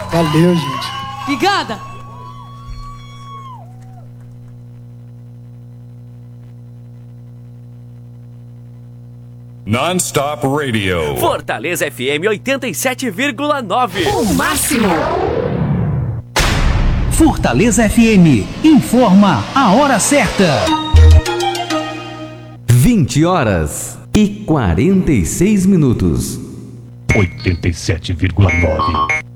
Valeu, gente. Obrigada. Non-Stop Radio. Fortaleza FM 87,9. O máximo. Fortaleza FM informa a hora certa. 20h46. 87,9.